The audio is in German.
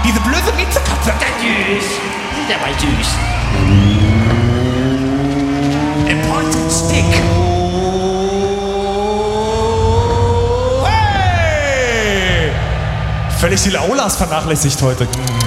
Diese blöde Miezekatze. Der war süß. A pointed stick. Hey! Völlig die Aulas vernachlässigt heute.